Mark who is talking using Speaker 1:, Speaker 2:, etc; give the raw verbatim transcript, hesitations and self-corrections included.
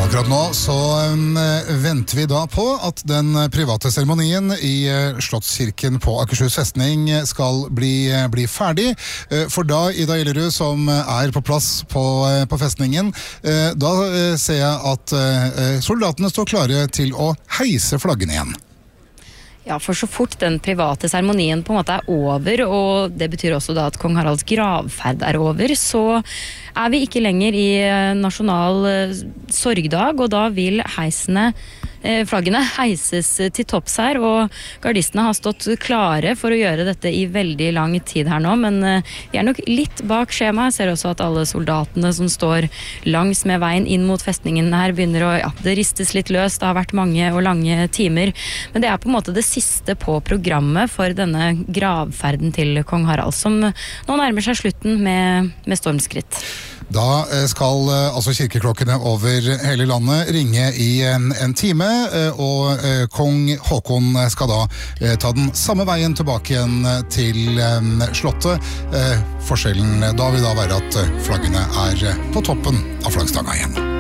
Speaker 1: Akkurat nå så um, venter vi da på at den private seremonien i uh, Slottskirken på Akershus festning skal bli, uh, bli ferdig. Uh, for da, Ida Gjellerud, som er på plass på, uh, på festningen, uh, da uh, ser jeg at uh, soldatene står klare til å heise flaggene igjen.
Speaker 2: Ja, for så fort den private seremonien på en måte er over, og det betyr også da at kong Haralds gravferd er over, så er vi ikke lenger i nasjonal sorgdag, og da vil heisene, flaggene heises til topps her, og gardistene har stått klare for å gjøre dette i veldig lang tid her nå, men vi er nok litt bak skjema. Jeg ser også at alle soldatene som står langs med veien inn mot festningen her begynner å, ja, det ristes litt løs, det har vært mange og lange timer, men det er på en måte det siste på programmet for denne gravferden til kong Harald, som nå nærmer seg slutten med, med stormskritt.
Speaker 1: Da skal altså kirkeklokkene over hele landet ringe i en, en time, og kong Håkon skal da ta den samme veien tilbake igjen til slottet. Forskjellen da vil da være at flaggene er på toppen av flaggstanga igjen.